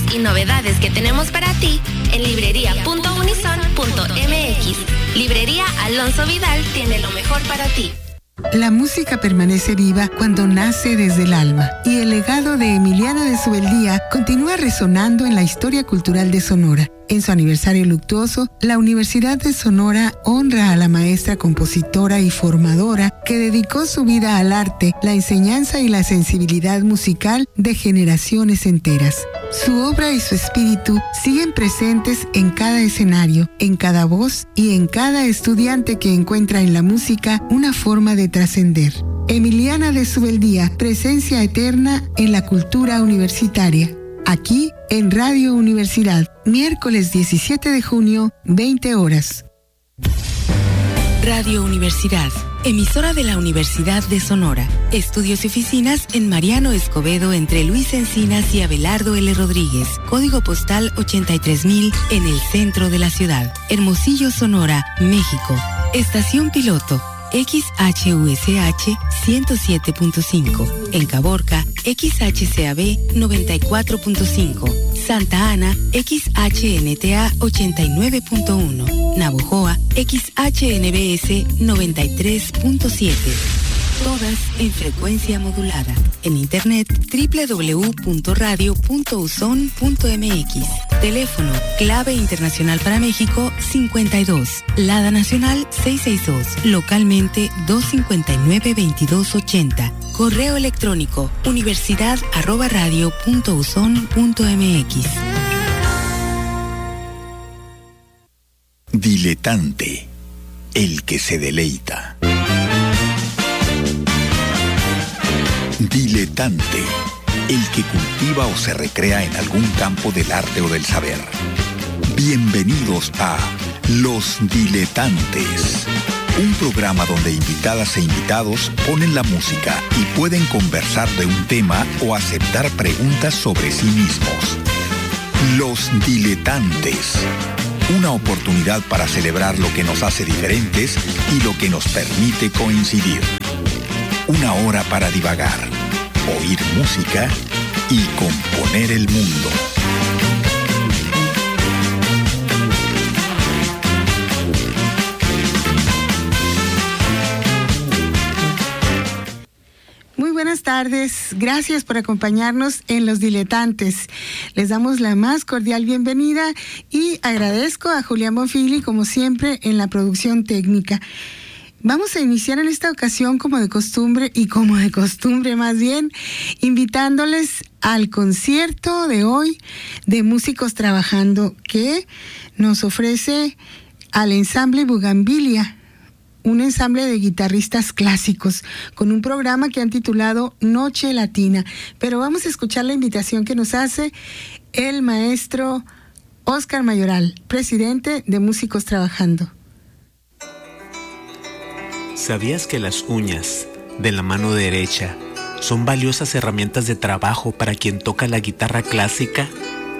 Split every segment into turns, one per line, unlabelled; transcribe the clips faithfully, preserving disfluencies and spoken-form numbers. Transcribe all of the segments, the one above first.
y novedades que tenemos para ti en librería punto unison punto m x. Librería Alonso Vidal tiene lo mejor para ti.
La música permanece viva cuando nace desde el alma, y el legado de Emiliana de Subeldía continúa resonando en la historia cultural de Sonora. En su aniversario luctuoso, la Universidad de Sonora honra a la maestra, compositora y formadora que dedicó su vida al arte, la enseñanza y la sensibilidad musical de generaciones enteras. Su obra y su espíritu siguen presentes en cada escenario, en cada voz y en cada estudiante que encuentra en la música una forma de trascender. Emiliana de Subeldía, presencia eterna en la cultura universitaria. Aquí en Radio Universidad, miércoles diecisiete de junio, veinte horas.
Radio Universidad, emisora de la Universidad de Sonora. Estudios y oficinas en Mariano Escobedo entre Luis Encinas y Abelardo L. Rodríguez. Código postal ochenta y tres mil en el centro de la ciudad. Hermosillo, Sonora, México. Estación piloto X H U S H ciento siete punto cinco. En Caborca, X H C A B noventa y cuatro punto cinco. Santa Ana, X H N T A ochenta y nueve punto uno. Navojoa, X H N B S noventa y tres punto siete. Todas en frecuencia modulada. En internet doble u doble u doble u punto radio punto uson punto m x. Teléfono clave internacional para México cincuenta y dos. Lada nacional seiscientos sesenta y dos. Localmente doscientos cincuenta y nueve veintidós ochenta. Correo electrónico universidad arroba radio punto uson punto m x.
Diletante, el que se deleita. Diletante, el que cultiva o se recrea en algún campo del arte o del saber. Bienvenidos a Los Diletantes, un programa donde invitadas e invitados ponen la música y pueden conversar de un tema o aceptar preguntas sobre sí mismos. Los Diletantes, una oportunidad para celebrar lo que nos hace diferentes y lo que nos permite coincidir. Una hora para divagar, oír música y componer el mundo.
Muy buenas tardes, gracias por acompañarnos en Los Diletantes. Les damos la más cordial bienvenida y agradezco a Julián Bonfili, como siempre, en la producción técnica. Vamos a iniciar en esta ocasión como de costumbre, y como de costumbre más bien, invitándoles al concierto de hoy de Músicos Trabajando, que nos ofrece al ensamble Bugambilia, un ensamble de guitarristas clásicos, con un programa que han titulado Noche Latina. Pero vamos a escuchar la invitación que nos hace el maestro Óscar Mayoral, presidente de Músicos Trabajando.
¿Sabías que las uñas de la mano derecha son valiosas herramientas de trabajo para quien toca la guitarra clásica?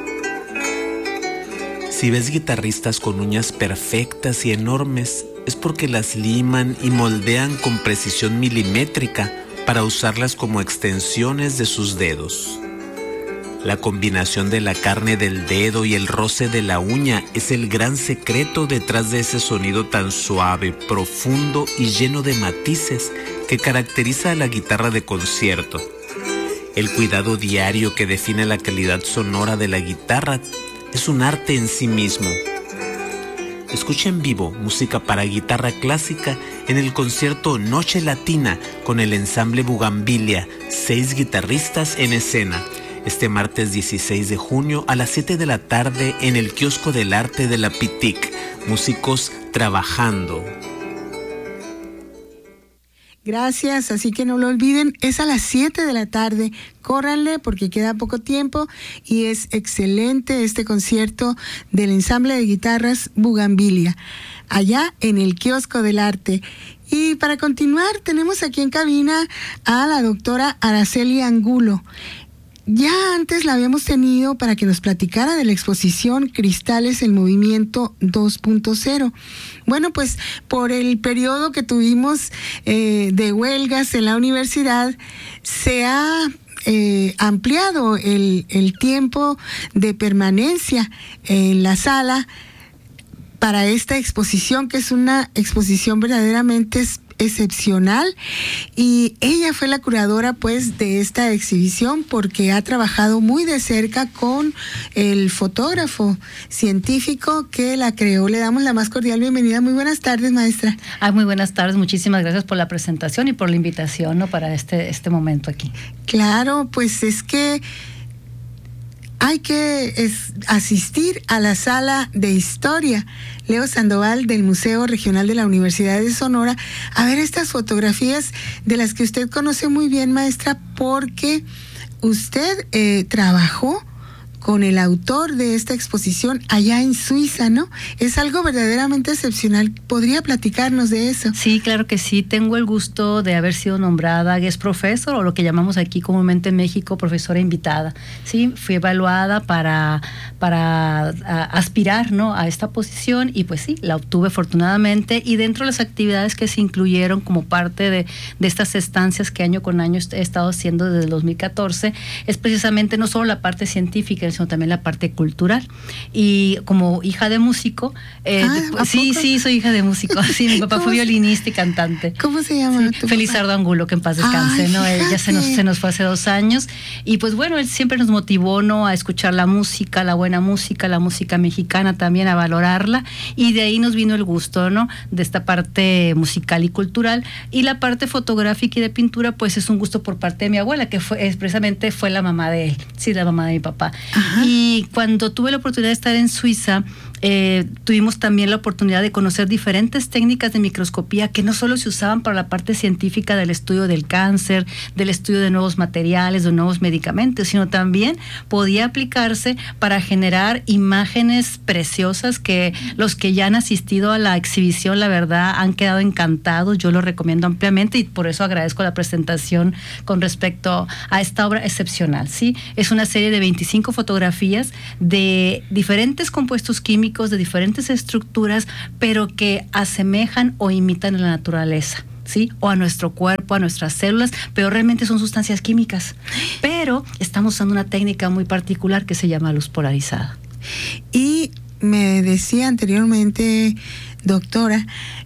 Si ves guitarristas con uñas perfectas y enormes, es porque las liman y moldean con precisión milimétrica para usarlas como extensiones de sus dedos. La combinación de la carne del dedo y el roce de la uña es el gran secreto detrás de ese sonido tan suave, profundo y lleno de matices que caracteriza a la guitarra de concierto. El cuidado diario que define la calidad sonora de la guitarra es un arte en sí mismo. Escucha en vivo música para guitarra clásica en el concierto Noche Latina con el ensamble Bugambilia, seis guitarristas en escena. Este martes dieciséis de junio a las siete de la tarde en el Kiosco del Arte de la P I T I C. Músicos Trabajando.
Gracias, así que no lo olviden, es a las siete de la tarde, córranle porque queda poco tiempo y es excelente este concierto del ensamble de guitarras Bugambilia, allá en el Kiosco del Arte. Y para continuar, tenemos aquí en cabina a la doctora Araceli Angulo. Ya antes la habíamos tenido para que nos platicara de la exposición Cristales en Movimiento dos punto cero. Bueno, pues por el periodo que tuvimos eh, de huelgas en la universidad, se ha eh, ampliado el, el tiempo de permanencia en la sala para esta exposición, que es una exposición verdaderamente es, excepcional, y ella fue la curadora pues de esta exhibición porque ha trabajado muy de cerca con el fotógrafo científico que la creó. Le damos la más cordial bienvenida. Muy buenas tardes, maestra.
Ah, muy buenas tardes, muchísimas gracias por la presentación y por la invitación, ¿no?, para este, este momento aquí.
Claro, pues es que hay que es, asistir a la sala de historia Leo Sandoval del Museo Regional de la Universidad de Sonora a ver estas fotografías de las que usted conoce muy bien, maestra, porque usted eh, trabajó con el autor de esta exposición allá en Suiza, ¿no? Es algo verdaderamente excepcional. ¿Podría platicarnos de eso?
Sí, claro que sí. Tengo el gusto de haber sido nombrada guest professor, o lo que llamamos aquí comúnmente en México, profesora invitada. Sí, fui evaluada para, para a, aspirar, ¿no?, a esta posición, y pues sí, la obtuve afortunadamente. Y dentro de las actividades que se incluyeron como parte de, de estas estancias que año con año he estado haciendo desde el dos mil catorce, es precisamente no solo la parte científica, sino también la parte cultural. Y como hija de músico, eh,
ah,
sí, poco? sí, soy hija de músico. Sí, mi papá fue violinista y cantante.
¿Cómo se llama?
Sí, Felizardo Angulo, que en paz descanse. Ay, ¿no? Él ya se nos, se nos fue hace dos años. Y pues bueno, él siempre nos motivó, ¿no?, a escuchar la música, la buena música, la música mexicana también, a valorarla. Y de ahí nos vino el gusto, ¿no?, de esta parte musical y cultural. Y la parte fotográfica y de pintura, pues es un gusto por parte de mi abuela, que fue precisamente fue la mamá de él. Sí, la mamá de mi papá. Ajá. Y cuando tuve la oportunidad de estar en Suiza, eh, tuvimos también la oportunidad de conocer diferentes técnicas de microscopía que no solo se usaban para la parte científica del estudio del cáncer, del estudio de nuevos materiales, de nuevos medicamentos, sino también podía aplicarse para generar imágenes preciosas que los que ya han asistido a la exhibición, la verdad, han quedado encantados. Yo lo recomiendo ampliamente y por eso agradezco la presentación con respecto a esta obra excepcional, ¿sí? Es una serie de veinticinco fotografías de diferentes compuestos químicos, de diferentes estructuras, pero que asemejan o imitan a la naturaleza, ¿sí?, o a nuestro cuerpo, a nuestras células, pero realmente son sustancias químicas. Pero estamos usando una técnica muy particular que se llama luz polarizada.
Y me decía anteriormente, doctora,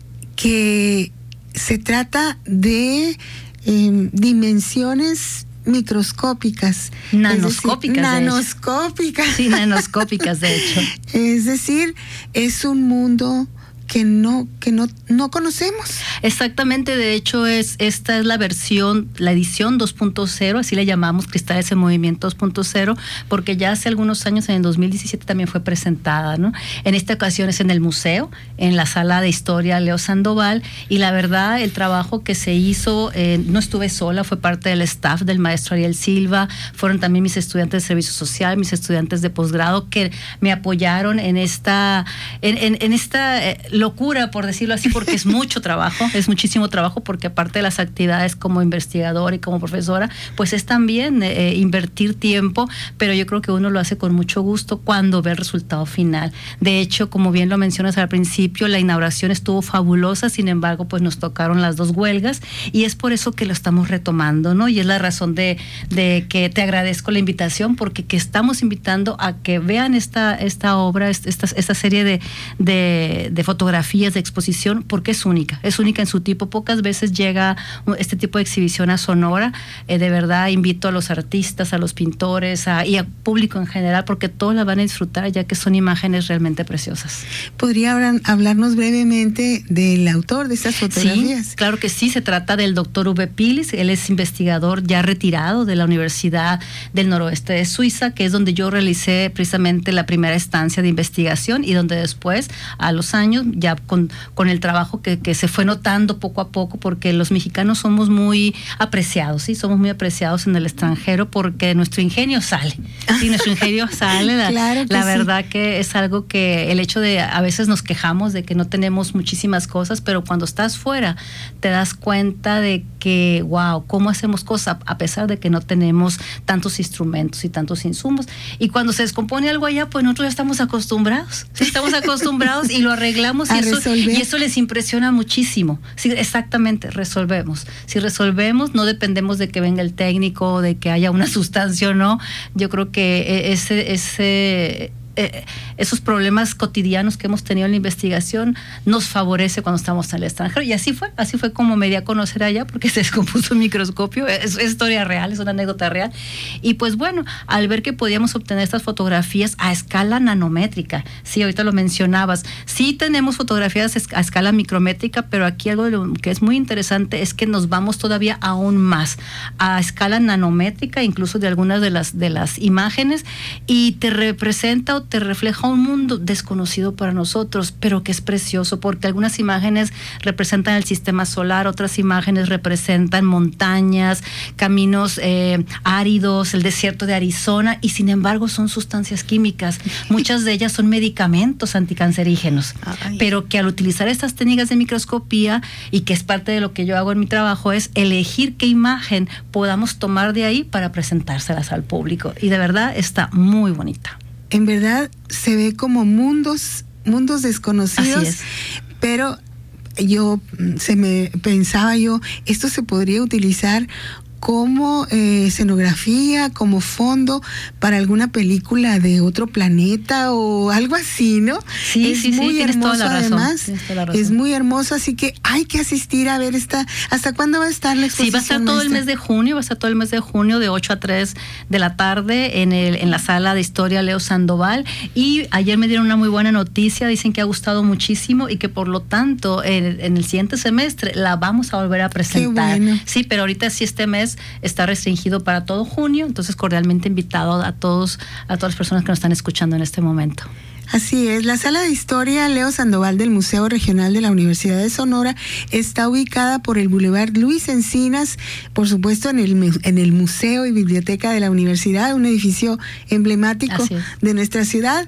que se trata de eh, dimensiones microscópicas.
Nanoscópicas.
Es decir, nanoscópicas.
Sí, nanoscópicas, de hecho.
Es decir, es un mundo que no que no no conocemos.
Exactamente, de hecho es esta es la versión, la edición dos punto cero, así le llamamos, Cristales en Movimiento dos punto cero, porque ya hace algunos años, en el dos mil diecisiete, también fue presentada, ¿no? En esta ocasión es en el museo, en la sala de historia Leo Sandoval, y la verdad, el trabajo que se hizo, eh, no estuve sola, fue parte del staff del maestro Ariel Silva, fueron también mis estudiantes de servicio social, mis estudiantes de posgrado, que me apoyaron en esta, en, en, en esta eh, locura, por decirlo así, porque es mucho trabajo, es muchísimo trabajo, porque aparte de las actividades como investigadora y como profesora, pues es también eh, invertir tiempo, pero yo creo que uno lo hace con mucho gusto cuando ve el resultado final. De hecho, como bien lo mencionas al principio, la inauguración estuvo fabulosa, sin embargo, pues nos tocaron las dos huelgas, y es por eso que lo estamos retomando, ¿no? Y es la razón de, de que te agradezco la invitación, porque que estamos invitando a que vean esta, esta obra, esta, esta serie de, de, de fotografías, de exposición, porque es única, es única en su tipo. Pocas veces llega este tipo de exhibición a Sonora. Eh, de verdad invito a los artistas, a los pintores a, y al público en general, porque todos la van a disfrutar, ya que son imágenes realmente preciosas.
¿Podría hablarnos brevemente del autor de estas fotografías?
Sí, claro que sí, se trata del doctor Uwe Pilis. Él es investigador ya retirado de la Universidad del Noroeste de Suiza, que es donde yo realicé precisamente la primera estancia de investigación, y donde después, a los años, ya con, con el trabajo que, que se fue notando poco a poco, porque los mexicanos somos muy apreciados, ¿sí? Somos muy apreciados en el extranjero porque nuestro ingenio sale, ¿sí? Nuestro ingenio sale, la, claro la verdad sí. Que es algo que el hecho de, a veces nos quejamos de que no tenemos muchísimas cosas, pero cuando estás fuera te das cuenta de que, wow, ¿cómo hacemos cosas a pesar de que no tenemos tantos instrumentos y tantos insumos? Y cuando se descompone algo allá, pues nosotros ya estamos acostumbrados, ¿sí? Estamos acostumbrados y lo arreglamos y eso, y eso les impresiona muchísimo. Sí, exactamente, resolvemos. Si resolvemos, no dependemos de que venga el técnico, de que haya una sustancia o no. Yo creo que ese... ese Eh, esos problemas cotidianos que hemos tenido en la investigación nos favorece cuando estamos en el extranjero, y así fue, así fue como me di a conocer allá, porque se descompuso un microscopio, es, es historia real, es una anécdota real, y pues bueno, al ver que podíamos obtener estas fotografías a escala nanométrica, sí, ahorita lo mencionabas, sí tenemos fotografías a escala micrométrica, pero aquí algo de lo que es muy interesante es que nos vamos todavía aún más, a escala nanométrica, incluso de algunas de las, de las imágenes, y te representa te refleja un mundo desconocido para nosotros, pero que es precioso, porque algunas imágenes representan el sistema solar, otras imágenes representan montañas, caminos eh, áridos, el desierto de Arizona, y sin embargo son sustancias químicas. Muchas de ellas son medicamentos anticancerígenos, Ay. pero que al utilizar estas técnicas de microscopía, y que es parte de lo que yo hago en mi trabajo, es elegir qué imagen podamos tomar de ahí para presentárselas al público, y de verdad está muy bonita.
En verdad se ve como mundos, mundos desconocidos.
Así es.
Pero yo se me pensaba yo, esto se podría utilizar como eh, escenografía, como fondo para alguna película de otro planeta o algo así, ¿no?
Sí,
es
sí,
muy
sí,
hermoso,
toda la
además,
razón, toda la razón.
Es muy hermoso, así que hay que asistir a ver esta. ¿Hasta cuándo va a estar la exposición?
Sí, va a estar todo
maestra?
el mes de junio, va a estar todo el mes de junio de ocho a tres de la tarde en el en la sala de historia Leo Sandoval, y ayer me dieron una muy buena noticia, dicen que ha gustado muchísimo y que por lo tanto en, en el siguiente semestre la vamos a volver a presentar.
Qué bueno.
Sí, pero ahorita sí este mes está restringido para todo junio, entonces cordialmente invitado a todos, a todas las personas que nos están escuchando en este momento.
Así es, la sala de historia Leo Sandoval del Museo Regional de la Universidad de Sonora está ubicada por el Boulevard Luis Encinas, por supuesto en el, en el Museo y Biblioteca de la Universidad, un edificio emblemático de nuestra ciudad.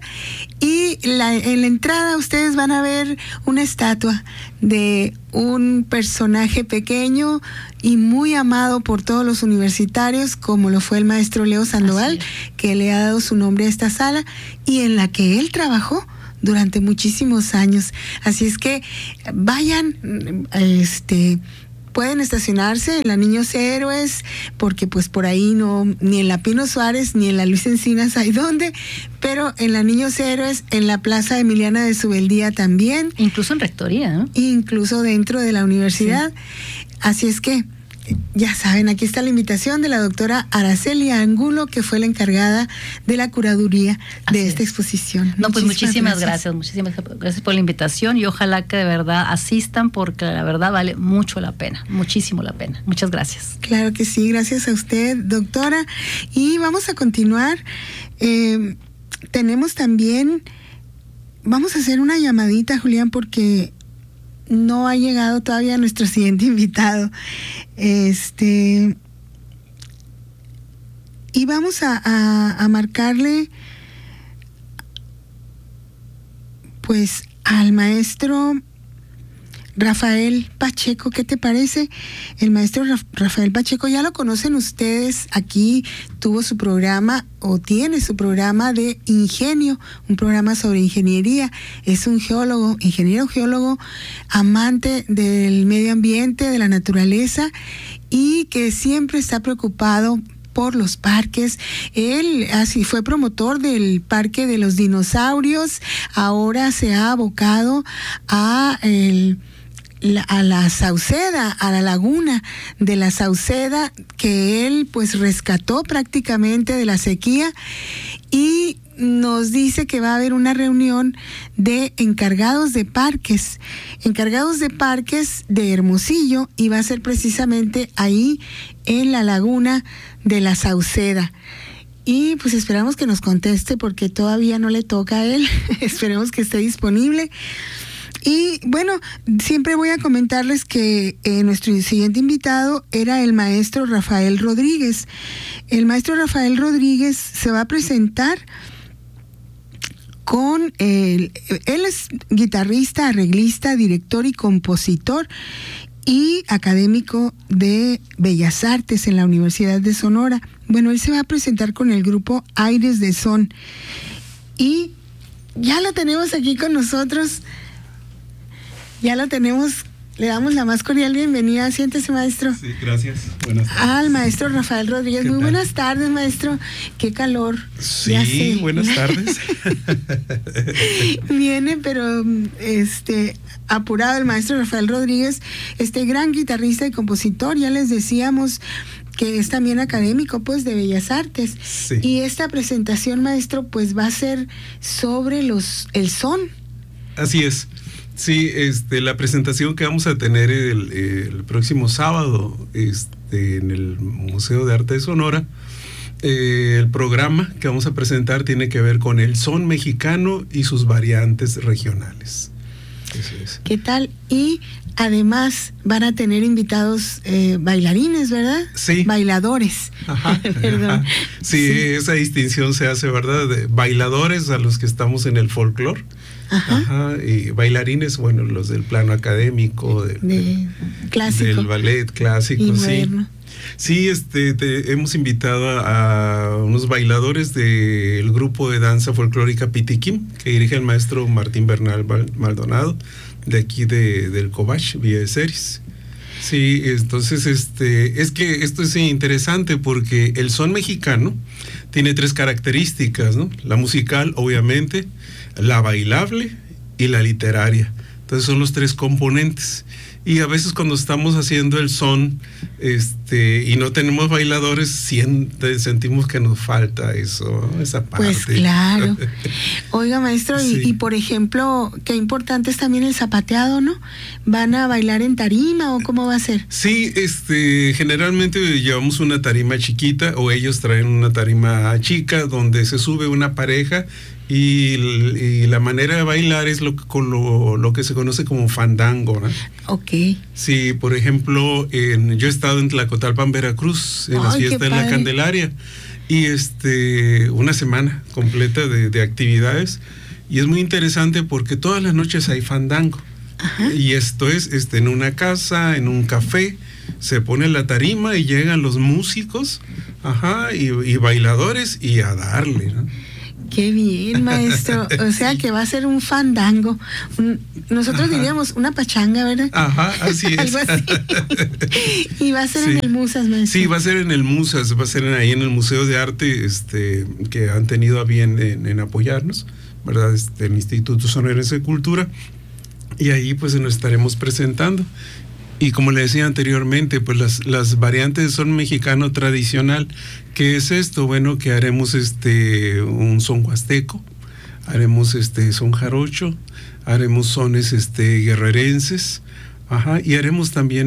Y la, en la entrada ustedes van a ver una estatua de un personaje pequeño y muy amado por todos los universitarios, como lo fue el maestro Leo Sandoval, que le ha dado su nombre a esta sala y en la que él trabajó durante muchísimos años. Así es que vayan, este... pueden estacionarse en la Niños Héroes, porque pues por ahí no, ni en la Pino Suárez ni en la Luis Encinas hay dónde, pero en la Niños Héroes, en la Plaza Emiliana de Subeldía también.
Incluso en Rectoría, ¿no?
Incluso dentro de la universidad. Sí. Así es que, ya saben, aquí está la invitación de la doctora Araceli Angulo, que fue la encargada de la curaduría
Así
de
es.
esta exposición.
No, pues muchísimas
gracias.
gracias, muchísimas gracias por la invitación, y ojalá que de verdad asistan, porque la verdad vale mucho la pena, muchísimo la pena. Muchas gracias.
Claro que sí, gracias a usted, doctora. Y vamos a continuar. Eh, tenemos también, vamos a hacer una llamadita, Julián, porque no ha llegado todavía nuestro siguiente invitado. Este, y vamos a, a, a marcarle pues al maestro Rafael Pacheco. ¿Qué te parece? El maestro Rafael Pacheco, ya lo conocen ustedes, aquí tuvo su programa o tiene su programa de Ingenio, un programa sobre ingeniería. Es un geólogo, ingeniero geólogo, amante del medio ambiente, de la naturaleza, y que siempre está preocupado por los parques. Él así fue promotor del Parque de los Dinosaurios, ahora se ha abocado a el a la Sauceda, a la laguna de la Sauceda, que él pues rescató prácticamente de la sequía, y nos dice que va a haber una reunión de encargados de parques, encargados de parques de Hermosillo, y va a ser precisamente ahí en la laguna de la Sauceda. Y pues esperamos que nos conteste, porque todavía no le toca a él. Esperemos que esté disponible. Y bueno, siempre voy a comentarles que eh, nuestro siguiente invitado era el maestro Rafael Rodríguez. El maestro Rafael Rodríguez se va a presentar con el, él es guitarrista, arreglista, director y compositor, y académico de Bellas Artes en la Universidad de Sonora. Bueno, él se va a presentar con el grupo Aires de Son. Y ya lo tenemos aquí con nosotros. Ya lo tenemos. Le damos la más cordial bienvenida. Siéntese, maestro.
Sí, gracias. Buenas tardes.
Al maestro Rafael Rodríguez. Muy
tal?
buenas tardes, maestro. Qué calor.
Sí, buenas tardes.
Viene, pero este apurado el maestro Rafael Rodríguez, este gran guitarrista y compositor. Ya les decíamos que es también académico, pues, de Bellas Artes.
Sí.
Y esta presentación, maestro, pues va a ser sobre los el son.
Así es. Sí, este, la presentación que vamos a tener el, el próximo sábado este, en el Museo de Arte de Sonora, eh, el programa que vamos a presentar tiene que ver con el son mexicano y sus variantes regionales. Eso es.
¿Qué tal? Y además van a tener invitados eh, bailarines, ¿verdad?
Sí.
Bailadores.
Ajá,
Perdón.
ajá. Sí, sí, esa distinción se hace, ¿verdad? De bailadores a los que estamos en el folclore.
Ajá.
Ajá, y bailarines, bueno, los del plano académico, del,
de clásico,
del ballet clásico,
y
sí.
moderno.
Sí, este, te, hemos invitado a, a unos bailadores del grupo de danza folclórica Pitiquín, que dirige el maestro Martín Bernal Maldonado, de aquí de, del Cobach, Villa de Ceres. Sí, entonces, este, es que esto es interesante porque el son mexicano tiene tres características, ¿no? La musical, obviamente, la bailable y la literaria. Entonces son los tres componentes. Y a veces cuando estamos haciendo el son este y no tenemos bailadores, siente, sentimos que nos falta eso, esa parte.
Pues claro. Oiga, maestro,
Sí.
y, y por ejemplo, qué importante es también el zapateado, ¿no? ¿Van a bailar en tarima o cómo va a ser?
Sí, este, generalmente llevamos una tarima chiquita o ellos traen una tarima chica donde se sube una pareja y, y la manera de bailar es lo, con lo, lo que se conoce como fandango, ¿no?
Ok.
Sí, por ejemplo, en, yo he estado en Tlacotalpan, Veracruz, en las
Ay, qué
fiestas de la
padre.
Candelaria, y este, una semana completa de, de actividades, y es muy interesante porque todas las noches hay fandango.
Ajá.
Y esto es este, en una casa, en un café, se pone la tarima y llegan los músicos, ajá, y, y bailadores y a darle, ¿no?
Qué bien, maestro. O sea
Sí.
que va a ser un fandango. Un- nosotros
Ajá.
diríamos una pachanga, ¿verdad?
Ajá, así es.
Algo así. Y va a ser
Sí.
en el Musas, maestro.
Sí, va a ser en el Musas, va a ser en- ahí en el Museo de Arte, este, que han tenido a bien en, en apoyarnos, ¿verdad? Este, el Instituto Sonorense de Cultura, y ahí pues nos estaremos presentando. Y como le decía anteriormente, pues las, las variantes de son mexicano tradicional, ¿qué es esto? Bueno, que haremos este un son huasteco, haremos este son jarocho, haremos sones este guerrerenses, ajá, y haremos también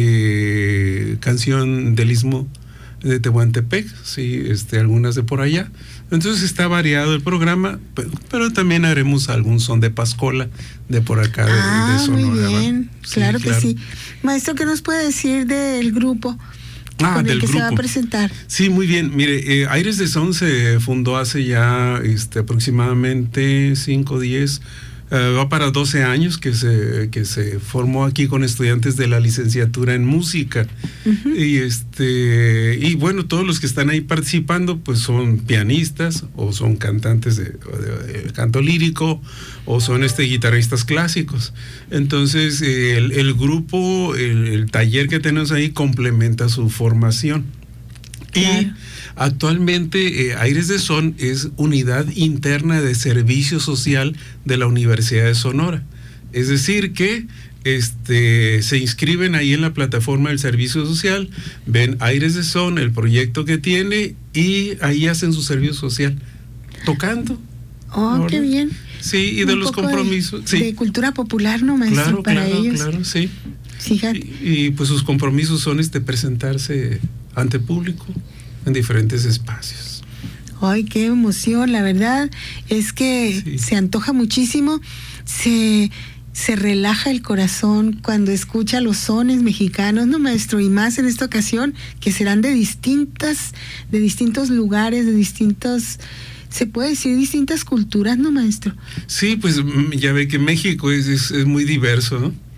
este canción del Istmo de Tehuantepec, sí, este, algunas de por allá. Entonces está variado el programa, pero, pero también haremos algún son de Pascola de por acá de,
ah,
de Sonora.
muy
¿verdad?
bien.
Sí,
Claro que sí. Maestro, ¿qué nos puede decir del grupo
Ah,
con el
del
que se va a
grupo.
presentar?
Sí, muy bien. Mire, eh, Aires de Son se fundó hace ya este, aproximadamente cinco, diez, eh, va para doce años que se, que se formó aquí con estudiantes de la licenciatura en música.
Ujú.
Y este y bueno, todos los que están ahí participando pues son pianistas o son cantantes de, de- de canto lírico o son este guitarristas clásicos. Entonces eh, el, el grupo, el, el taller que tenemos ahí complementa su formación.
Claro.
Y actualmente eh, Aires de Son es unidad interna de servicio social de la Universidad de Sonora. Es decir que este se inscriben ahí en la plataforma del servicio social, ven Aires de Son, el proyecto que tiene, y ahí hacen su servicio social tocando.
Oh,
¿no?
qué bien.
Sí, y de
Un
los
poco
compromisos.
De,
Sí,
de cultura popular, ¿no, maestro?
claro,
Para
claro,
ellos.
claro, sí.
Fíjate.
Y, y pues sus compromisos son este presentarse ante público en diferentes espacios.
Ay, qué emoción, la verdad es que
Sí.
se antoja muchísimo, se, se relaja el corazón cuando escucha los sones mexicanos, ¿no, maestro? Y más en esta ocasión, que serán de distintas, de distintos lugares, de distintos, se puede decir distintas culturas, ¿no, maestro?
Sí, pues mm, ya ve que México es, es, es muy diverso, ¿no?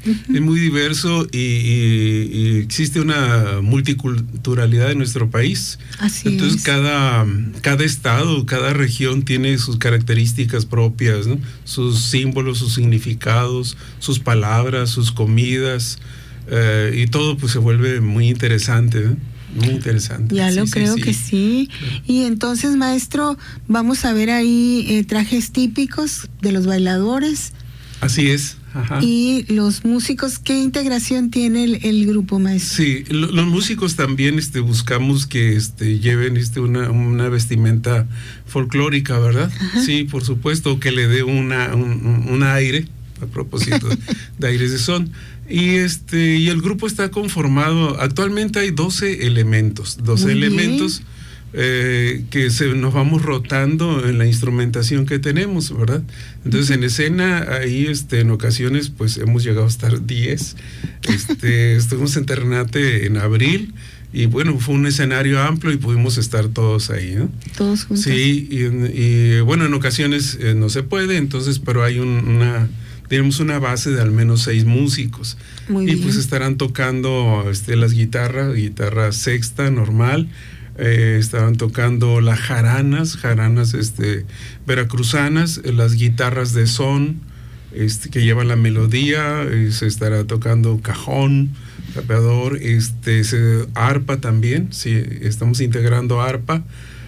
uh-huh. es muy diverso y, y, y existe una multiculturalidad en nuestro país.
Así
Entonces
es.
cada, cada estado, cada región tiene sus características propias, ¿no? Sus símbolos, sus significados, sus palabras, sus comidas, eh, y todo pues se vuelve muy interesante, ¿no? Muy interesante.
Ya
sí,
lo
sí,
creo
sí.
que sí.
Claro.
Y entonces, maestro, vamos a ver ahí eh, trajes típicos de los bailadores.
Así es. Ajá.
Y los músicos, ¿qué integración tiene el, el grupo, maestro?
Sí, lo, los músicos también este, buscamos que este, lleven este, una, una vestimenta folclórica, ¿verdad? Ajá. Sí, por supuesto, que le dé una, un, un aire, a propósito de aires de son. Y este y el grupo está conformado, actualmente hay doce elementos, doce elementos eh, que se, nos vamos rotando en la instrumentación que tenemos, ¿verdad? Entonces uh-huh. en escena ahí este en ocasiones pues hemos llegado a estar diez. Este estuvimos en Ternate en abril y bueno, fue un escenario amplio y pudimos estar todos ahí, ¿no?
Todos juntos.
Sí, y, y bueno, en ocasiones eh, no se puede, entonces, pero hay un, una tenemos una base de al menos seis músicos.
Muy
y
bien.
Pues estarán tocando este, las guitarras, guitarra sexta normal, eh, estaban tocando las jaranas, jaranas este, veracruzanas, eh, las guitarras de son, este, que llevan la melodía, eh, se estará tocando cajón, tapeador, este, se, arpa también, sí, estamos integrando arpa.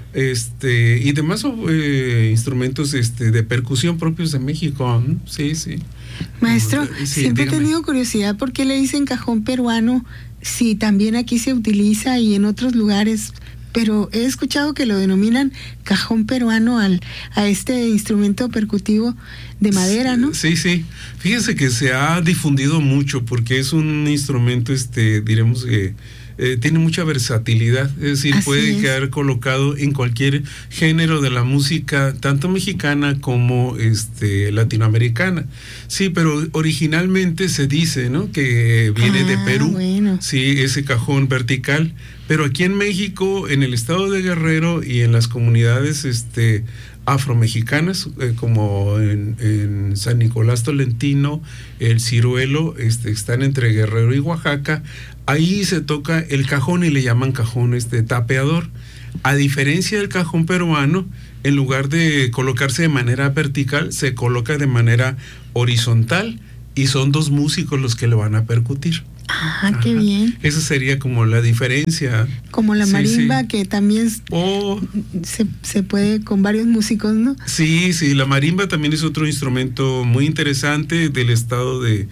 Este y demás eh, instrumentos este de percusión propios de México, ¿no? Sí, sí.
Maestro,
sí,
siempre
dígame.
he tenido curiosidad por qué le dicen cajón peruano si también aquí se utiliza y en otros lugares, pero he escuchado que lo denominan cajón peruano al a este instrumento percutivo de madera, ¿no?
Sí, sí. Fíjense que se ha difundido mucho porque es un instrumento, este, diremos que Eh, tiene mucha versatilidad, es decir,
Así
puede
es.
quedar colocado en cualquier género de la música, tanto mexicana como este latinoamericana. Sí, pero originalmente se dice, ¿no? Que viene
ah,
de Perú,
bueno.
sí, ese cajón vertical. Pero aquí en México, en el estado de Guerrero y en las comunidades este afromexicanas, eh, como en, en San Nicolás Tolentino, el Ciruelo, este, están entre Guerrero y Oaxaca. Ahí se toca el cajón y le llaman cajón este tapeador. A diferencia del cajón peruano, en lugar de colocarse de manera vertical, se coloca de manera horizontal y son dos músicos los que le van a percutir.
Ah, qué bien.
Esa sería como la diferencia.
Como la
sí,
marimba,
sí.
que también
Oh,
se, se puede con varios músicos, ¿no?
sí, sí, la marimba también es otro instrumento muy interesante del estado de,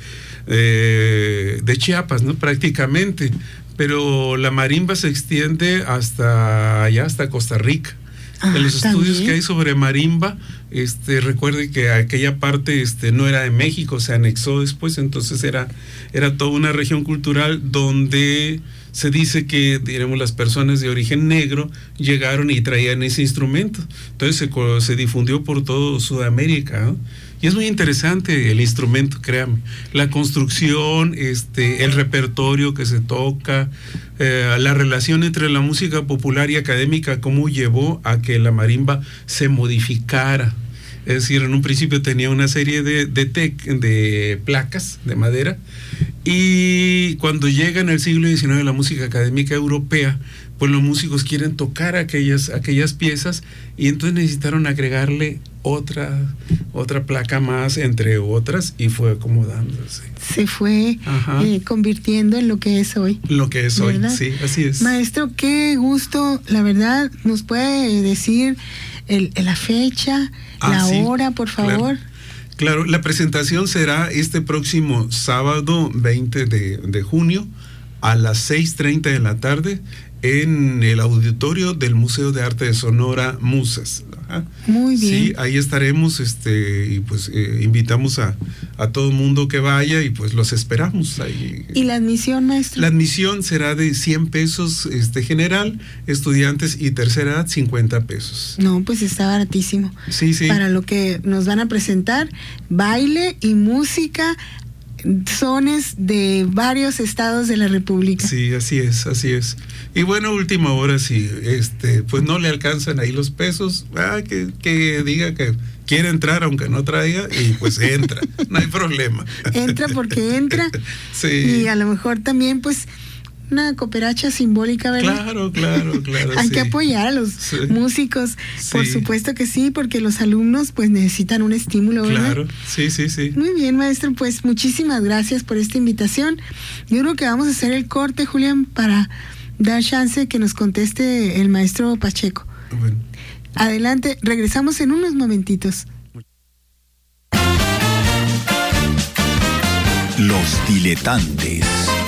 eh, de Chiapas, ¿no? Prácticamente. Pero la marimba se extiende hasta allá, hasta Costa Rica.
Ah,
en los estudios
también.
que hay sobre marimba, este, recuerde que aquella parte este, no era de México, se anexó después, entonces era, era toda una región cultural donde se dice que, diremos, las personas de origen negro llegaron y traían ese instrumento. Entonces se, se difundió por todo Sudamérica, ¿no? Y es muy interesante el instrumento, créame. La construcción, este, el repertorio que se toca, eh, la relación entre la música popular y académica, cómo llevó a que la marimba se modificara. Es decir, en un principio tenía una serie de, de, tec, de placas de madera, y cuando llega en el siglo diecinueve la música académica europea, pues los músicos quieren tocar aquellas, aquellas piezas, y entonces necesitaron agregarle otra, otra placa más, entre otras, y fue acomodándose.
Se fue eh, convirtiendo en lo que es hoy.
Lo que es
¿verdad?
hoy, sí, así es.
Maestro, qué gusto, la verdad, ¿nos puede decir el, la fecha,
ah,
la
sí,
hora, por favor?
Claro. Claro, la presentación será este próximo sábado veinte de junio a las seis treinta de la tarde en el auditorio del Museo de Arte de Sonora, Musas. Ajá.
Muy bien.
Sí, ahí estaremos, este, y pues eh, invitamos a, a todo el mundo que vaya y pues los esperamos ahí.
¿Y la admisión, maestro?
La admisión será de cien pesos este, general, estudiantes y tercera edad cincuenta pesos.
No, pues está baratísimo.
Sí, sí.
Para lo que nos van a presentar, baile y música sones de varios estados de la República.
Sí, así es, así es. Y bueno, última hora, si este, pues no le alcanzan ahí los pesos, ah, que, que diga que quiere entrar aunque no traiga, y pues entra, no hay problema.
Entra porque entra.
Sí.
Y a lo mejor también, pues, una cooperacha simbólica, ¿verdad?
Claro, claro, claro.
Hay
sí.
que apoyar a los
sí.
músicos,
sí.
por supuesto que sí, porque los alumnos pues necesitan un estímulo, ¿verdad?
Claro, sí, sí, sí.
Muy bien, maestro, pues muchísimas gracias por esta invitación. Yo creo que vamos a hacer el corte, Julián, para dar chance que nos conteste el maestro Pacheco.
Bueno.
Adelante, regresamos en unos momentitos.
Los diletantes.